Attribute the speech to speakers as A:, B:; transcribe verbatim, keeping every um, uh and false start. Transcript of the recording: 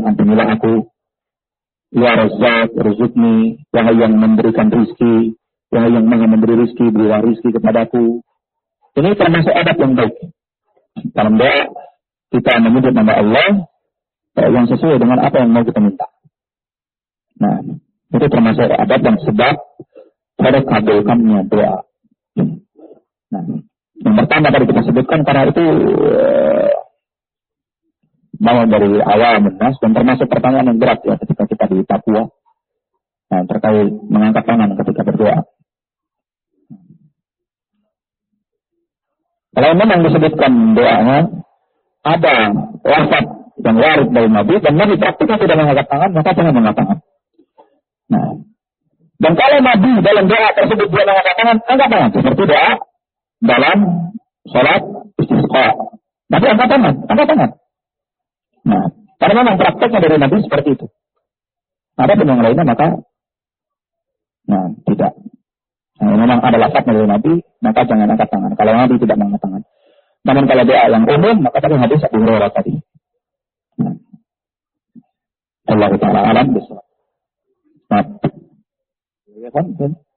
A: Ampunilah aku, ya Razzaq, rizukni, wahai yang memberikan rizki, wahai yang maha memberi rizki, berilah rizki kepadaku. Ini termasuk adab yang baik. Dalam doa kita menyebut nama Allah yang sesuai dengan apa yang mau kita minta. Nah, itu termasuk adab yang sebab pada kabulkannya doa. Nah, yang pertama tadi kita sebutkan karena itu mau dari awal menas dan termasuk pertanyaan yang berat ya ketika kita di Papua, nah, terkait mengangkat tangan ketika berdoa. Kalau memang disebutkan doanya ada lafaz yang warid dari Nabi dan Nabi praktiknya tidak mengangkat tangan, maka jangan mengangkat tangan. Nah, dan kalau Nabi dalam doa tersebut dia mengangkat tangan, angkat tangan seperti doa dalam sholat istisqa. Nabi angkat tangan, angkat tangan. Nah, karena memang prakteknya dari Nabi seperti itu. Ada pun yang lainnya maka, nah tidak. Nah, memang ada lafaz dari Nabi, maka jangan angkat tangan. Kalau Nabi tidak mengangkat tangan. Namun kalau doa yang umum, maka tadi hadis Abu Hurairah tadi. Nah. Allah Taala alam bisawab. Nah, ya kan?